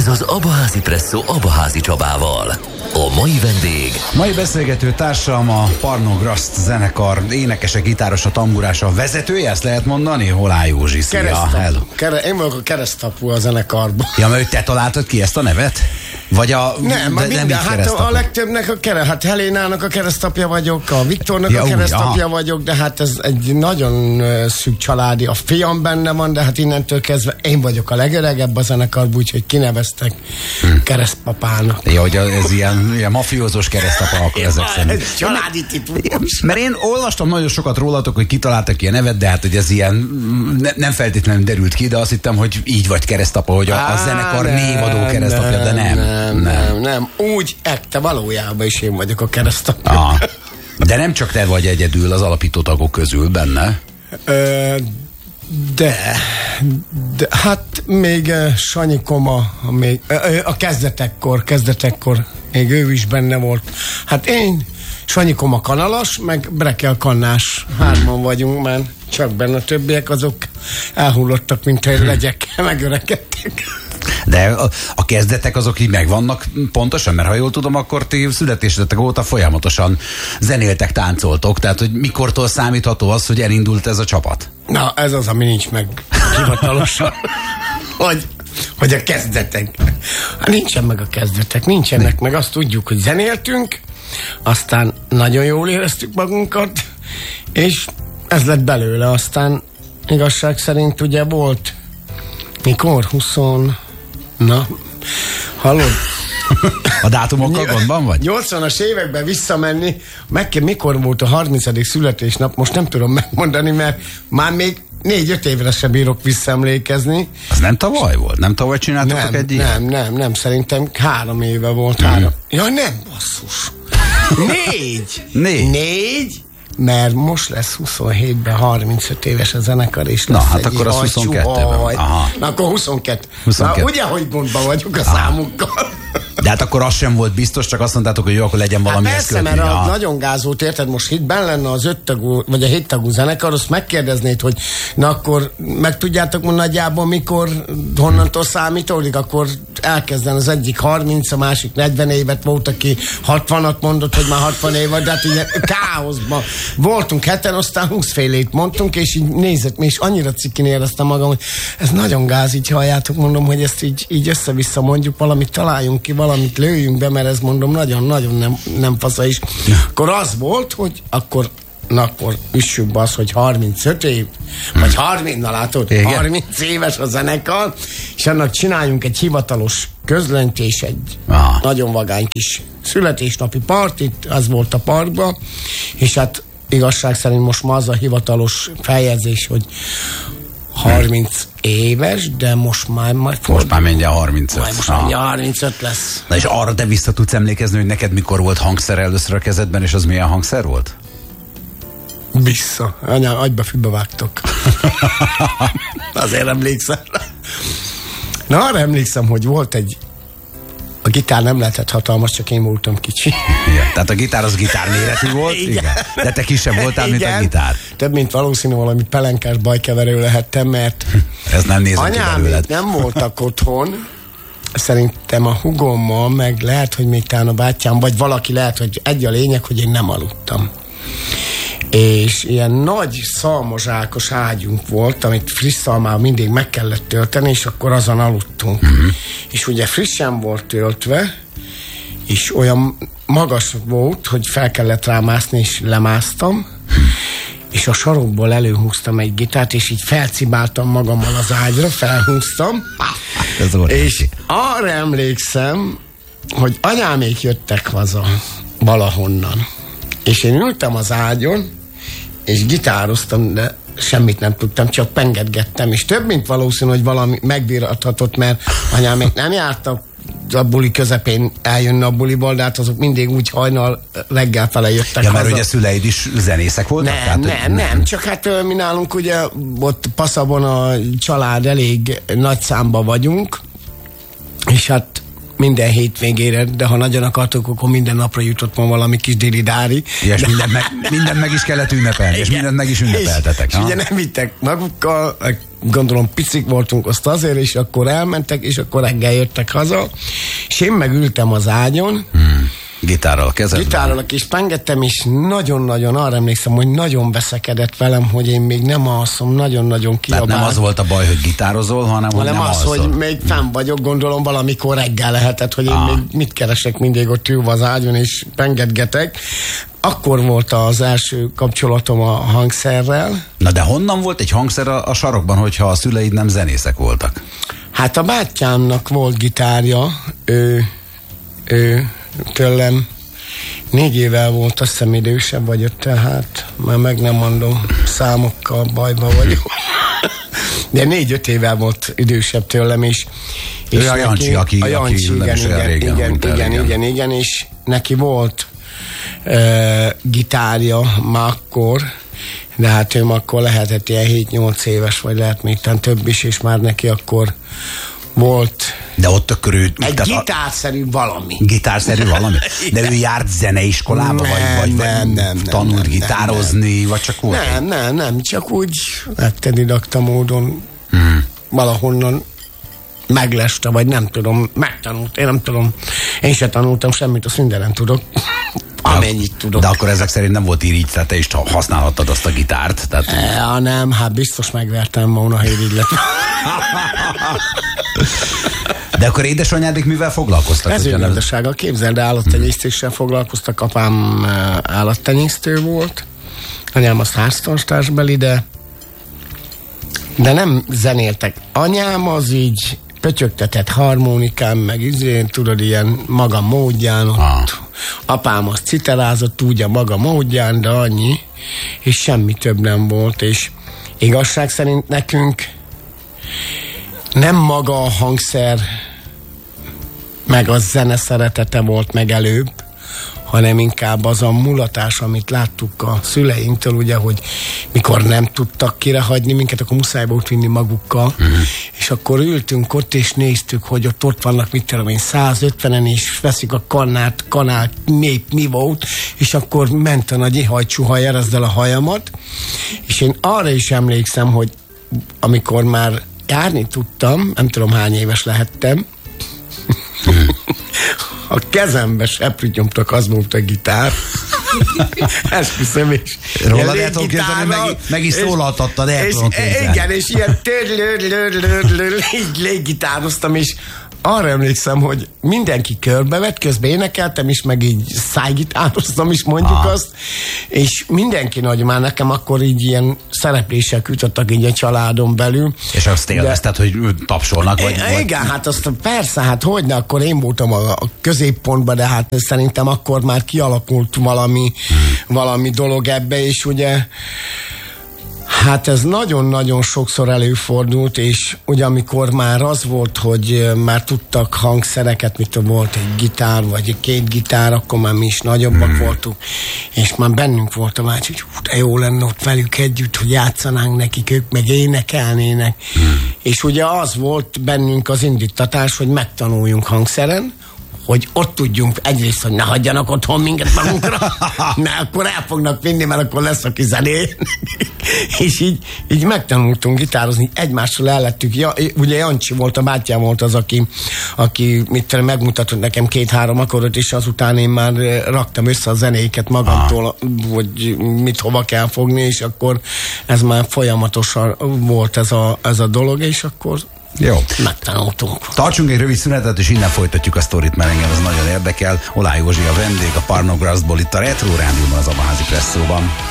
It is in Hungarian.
Ez az Abaházi Presszó Abaházi Csabával. A mai vendég... Mai beszélgető társam a Parnograszt zenekar énekese, gitárosa, tamburása, vezetője, ezt lehet mondani? Holá Józsi, szia. Én vagyok a keresztapú a zenekarban. Ja, mert te találtad ki ezt a nevet? Vagy a... Nem, hát a legtöbbnek hát Helénának a keresztapja vagyok, a Viktornak a keresztapja vagyok, de hát ez egy nagyon szűk családi. A fiam benne van, de hát innentől kezdve én vagyok a legöregebb a zenekarban, úgyhogy kineveztek keresztpapának. Ja, hogy ez ilyen mafiózós keresztapa, akkor ezek szerint. Családi típus. Mert én olvastam nagyon sokat rólatok, hogy kitaláltak ilyen nevet, de hát hogy ez ilyen nem feltétlenül derült ki, de azt hittem, hogy így vagy keresztapa, hogy a zenekar névadó keresztapja, de nem. Úgy ekte valójában is én vagyok a keresztapja. De nem csak te vagy egyedül az alapító tagok közül benne. De hát még Sanyi Koma, a kezdetekkor még ő is benne volt. Hát én, Sanyi Koma kanalas, meg Brekel kannás, hárman vagyunk, mert csak benne a többiek azok elhullottak, mint egy legyek, megöregedtek. De a kezdetek azok így megvannak pontosan, mert ha jól tudom, akkor ti születésetek óta folyamatosan zenéltek, táncoltok, tehát hogy mikortól számítható az, hogy elindult ez a csapat? Na, ez az, ami nincs meg hivatalosan. hogy a kezdetek. Nincsen meg a kezdetek, nincsenek meg. Azt tudjuk, hogy zenéltünk, aztán nagyon jól éreztük magunkat, és ez lett belőle. Aztán igazság szerint ugye volt mikor? 20... Na, hallod? A dátumokkal gondban vagy? 80-as években visszamenni, mikor volt a 30. születésnap, most nem tudom megmondani, mert már még 4-5 évre sem bírok visszaemlékezni. Az nem tavaly volt? Nem tavaly csináltatok egy ilyen? Nem, szerintem 3 éve volt. Ja, nem, basszus. 4? Mert most lesz 27-ben 35 éves a zenekar, és lesz hát akkor az 22-ben. Na, akkor 22. Na, ugye, hogy gondban vagyok a számukkal. De hát akkor az sem volt biztos, csak azt mondtátok, hogy jó, akkor legyen valami persze, mert nagyon gáz volt, érted, most itt benn lenne az 5 tagú, vagy a 7 tagú zenekar, azt megkérdeznéd, hogy na akkor meg tudjátok mondani nagyjából mikor, honnantól számítódik, akkor elkezden az egyik 30, a másik 40 évet, volt, aki 60-at mondott, hogy már 60 évet, de hát ugye káoszban voltunk heten, aztán 20 félét mondtunk, és így nézett, és annyira cikin éreztem magam, hogy ez nagyon gáz, így halljátok, mondom, hogy ezt így össze-vissza mondjuk, valamit találjunk ki, valamit lőjünk be, mert ez mondom nagyon-nagyon nem fasza is. Akkor az volt, hogy akkor üssük be az, hogy 35 év, vagy 30, na látod, 30 éves a zenekar, és annak csináljunk egy hivatalos közlönyt és egy nagyon vagány kis születésnapi partit, az volt a parkban, és hát igazság szerint most ma az a hivatalos feljegyzés, hogy 30 éves, de most már mindjárt 35. Most már 35 lesz. Na és arra te vissza tudsz emlékezni, hogy neked mikor volt hangszer először a kezedben, és az milyen hangszer volt? Vissza. Anyám, agyba-fűbe vágtok. Azért emlékszem. Na, arra emlékszem, hogy volt a gitár nem lehetett hatalmas, csak én voltam kicsi. Ja, tehát a gitár az gitárméretű volt? Igen. De te kisebb voltál, mint a gitár. Több, mint valószínű valami pelenkás bajkeverő lehettem, mert ez nem nézett ki belőled. Nem voltak otthon. Szerintem a hugommal, meg lehet, hogy még talán a bátyám, vagy valaki lehet, hogy egy a lényeg, hogy én nem aludtam. És ilyen nagy szalmazsákos ágyunk volt, amit friss szalmával mindig meg kellett tölteni, és akkor azon aludtunk. És ugye frissen volt töltve, és olyan magas volt, hogy fel kellett rámászni, és lemásztam, és a sarokból előhúztam egy gitárt, és így felcibáltam magammal az ágyra, felhúztam, és arra emlékszem, hogy anyámék jöttek haza valahonnan, és én ültem az ágyon, és gitároztam, de semmit nem tudtam, csak pengetgettem, és több, mint valószínű, hogy valami megbírathatott, mert anyám még nem jártak a buli közepén eljönni a buliból, de hát azok mindig úgy hajnal reggel fele jöttek haza. Mert ugye szüleid is zenészek voltak? Nem, csak hát mi nálunk ugye ott Passabon a család elég nagy számba vagyunk, és hát minden hétvégére, de ha nagyon akartok, akkor minden napra jutott ma valami kis déli-dári. És mindent meg is kellett ünnepelni, és mindent meg is ünnepeltetek. És ugye nem vittek magukkal, gondolom picik voltunk azt azért, és akkor elmentek, és akkor reggel jöttek haza, és én megültem az ágyon, Gitárral a kezedben. Gitárral a kis pengettem, és nagyon-nagyon arra emlékszem, hogy nagyon veszekedett velem, hogy én még nem alszom, nagyon-nagyon kiabált. Tehát nem az volt a baj, hogy gitározol, hanem hogy nem az, alszol. hogy még fenn vagyok, gondolom valamikor reggel lehetett, hogy én még mit keresek mindig ott ülve az ágyon, és pengetgetek. Akkor volt az első kapcsolatom a hangszerrel. Na de honnan volt egy hangszer a sarokban, hogyha a szüleid nem zenészek voltak? Hát a bátyámnak volt gitárja, ő tőlem 4 évvel volt, azt hiszem idősebb vagyok, tehát már meg nem mondom, számokkal bajba vagyok. De 4-5 évvel volt idősebb tőlem is. És a Jancsi, aki igen, és neki volt gitárja már akkor, de hát ő akkor lehetett ilyen 7-8 éves, vagy lehet még több is, és már neki akkor volt de ott akkor ő... egy gitárszerű valami. Gitárszerű valami? De ő járt zeneiskolába, vagy tanult gitározni, vagy csak úgy? Nem, csak úgy megtedidakta módon valahonnan megleste, vagy nem tudom, megtanult, én nem tudom. Én se tanultam semmit, azt mindenen tudok. Amennyit tudok. De akkor ezek szerint nem volt irigy, tehát te is használhattad azt a gitárt? Tehát... nem, hát biztos megvertem volna, ha irigy lett. De akkor édesanyádik mivel foglalkoztak? Ez gazdasággal, képzeld, állattenyésztéssel foglalkoztak, apám állattenyésztő volt, anyám az háztartásbeli, de nem zenéltek. Anyám az így pötyögtetett harmonikán, meg tudod, ilyen maga módján ott. Apám az citerázott úgy a maga módján, de annyi, és semmi több nem volt, és igazság szerint nekünk nem maga a hangszer meg a zene szeretete volt meg előbb, hanem inkább az a mulatás, amit láttuk a szüleinktől, ugye, hogy mikor nem tudtak kirehagyni minket, akkor muszáj volt vinni magukkal, és akkor ültünk ott, és néztük, hogy ott vannak, mit tudom én, 150-en, és veszik a kanál mi volt, és akkor ment a nagy ihajcsuha, jerezzel a hajamat, és én arra is emlékszem, hogy amikor már járni tudtam, nem tudom hány éves lehettem, a kezembe seprűt nyomtak, az volt a gitár. Esküszöm, és róla el tudom képzelni, meg is szólaltattad, el tudom képzelni. Igen, és ilyen így léggitároztam, és arra emlékszem, hogy mindenki körbevett, közben énekeltem is, meg így szájgitároztam is, mondjuk azt, és mindenki már nekem akkor így ilyen szereplések jutottak így a családon belül. És azt élvezted, hogy tapsolnak? Vagy igen, hát azt persze, hát hogyne, akkor én voltam a középpontban, de hát szerintem akkor már kialakult valami dolog ebbe, és ugye hát ez nagyon-nagyon sokszor előfordult, és ugye amikor már az volt, hogy már tudtak hangszereket, mit volt egy gitár, vagy 2 gitár, akkor már mi is nagyobbak voltunk, és már bennünk volt a vágy, hogy de jó lenne ott velük együtt, hogy játszanánk nekik, ők meg énekelnének. És ugye az volt bennünk az indítatás, hogy megtanuljunk hangszeren, hogy ott tudjunk egyrészt, hogy ne hagyjanak otthon minket magunkra, mert akkor el fognak vinni, mert akkor lesz, aki zenél. És így megtanultunk gitározni, egymással ellettük. Ugye Jancsi volt, a bátyám volt az, aki megmutatott nekem 2-3 akkordot, és azután én már raktam össze a zenéket magamtól, hogy mit hova kell fogni, és akkor ez már folyamatosan volt ez a dolog, és akkor jó. Megtanultunk. Tartsunk egy rövid szünetet, és innen folytatjuk a sztorit, mert engem ez nagyon érdekel. Olá Józsi a vendég, a Pornográszból itt a Retro Rádióban, az Abaházi Presszóban.